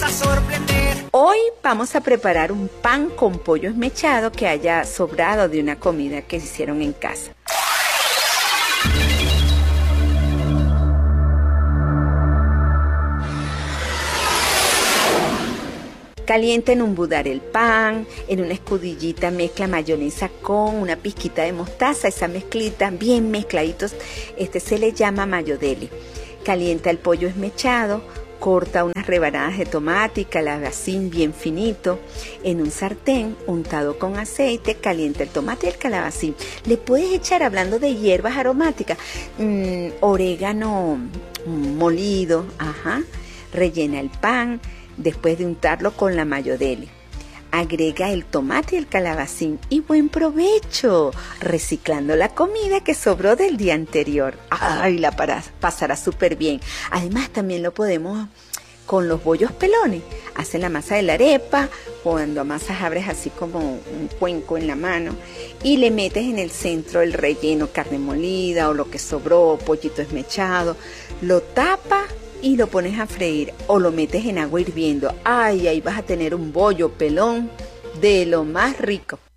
vas a sorprender. Hoy vamos a preparar un pan con pollo esmechado que haya sobrado de una comida que hicieron en casa. Calienta en un budar el pan, en una escudillita mezcla mayonesa con una pizquita de mostaza, esa mezclita bien mezcladitos, se le llama mayo deli. Calienta el pollo esmechado, corta unas rebanadas de tomate y calabacín bien finito. En un sartén untado con aceite, calienta el tomate y el calabacín. Le puedes echar, hablando de hierbas aromáticas, orégano molido, rellena el pan. Después de untarlo con la mayo deli, agrega el tomate y el calabacín y buen provecho, reciclando la comida que sobró del día anterior. ¡Ay, la pasará súper bien! Además, también lo podemos con los bollos pelones. Hacen la masa de la arepa, cuando amasas abres así como un cuenco en la mano y le metes en el centro el relleno, carne molida o lo que sobró, pollito esmechado, lo tapas y lo pones a freír o lo metes en agua hirviendo. ¡Ay! Ahí vas a tener un bollo pelón de lo más rico.